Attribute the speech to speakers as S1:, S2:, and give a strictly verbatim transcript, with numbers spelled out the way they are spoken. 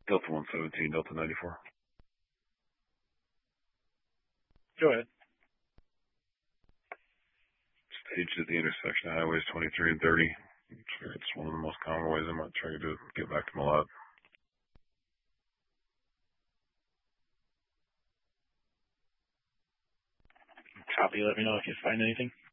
S1: Delta one seventeen, Delta ninety-four.
S2: Go ahead.
S1: Staged at the intersection of highways twenty-three and thirty. It's one of the most common ways I'm trying to get back to my lab.
S2: Copy. Let me know if you find anything.